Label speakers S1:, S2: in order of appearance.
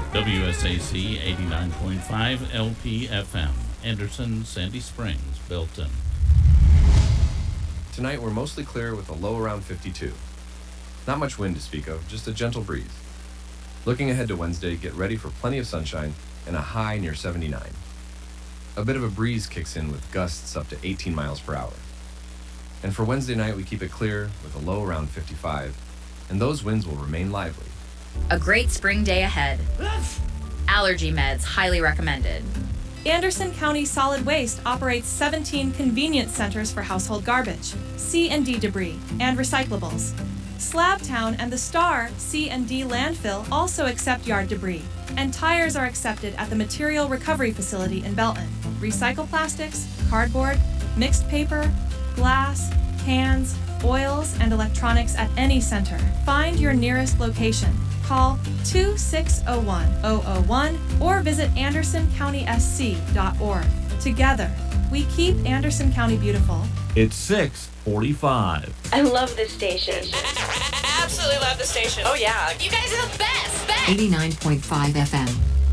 S1: WSAC 89.5 LPFM, Anderson, Sandy Springs, Belton.
S2: Tonight we're mostly clear with a low around 52. Not much wind to speak of, just a gentle breeze. Looking ahead to Wednesday, get ready for plenty of sunshine and a high near 79. A bit of a breeze kicks in with gusts up to 18 miles per hour. And for Wednesday night, we keep it clear with a low around 55, and those winds will remain lively.
S3: A great spring day ahead. Allergy meds highly recommended.
S4: Anderson County Solid Waste operates 17 convenience centers for household garbage, C&D debris, and recyclables. Slabtown and the Star C&D landfill also accept yard debris, and tires are accepted at the Material Recovery Facility in Belton. Recycle plastics, cardboard, mixed paper, glass, cans, oils, and electronics at any center. Find your nearest location. Call 2601-001 or visit andersoncountysc.org. Together, we keep Anderson County beautiful.
S5: It's 6:45.
S6: I love this station.
S7: Absolutely love the station.
S8: Oh, yeah.
S7: You guys are the best.
S9: 89.5 FM.